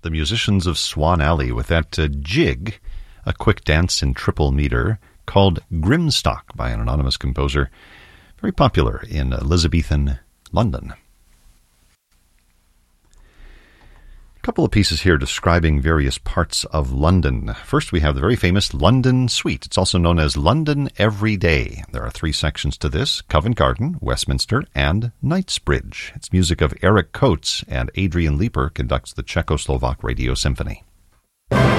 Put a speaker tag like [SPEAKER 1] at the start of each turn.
[SPEAKER 1] the musicians of Swan Alley with that jig, a quick dance in triple meter called Grimstock by an anonymous composer, very popular in Elizabethan London. A couple of pieces here describing various parts of London. First, we have the very famous London Suite. It's also known as London Every Day. There are 3 sections to this: Covent Garden, Westminster, and Knightsbridge. It's music of Eric Coates, and Adrian Leeper conducts the Czechoslovak Radio Symphony.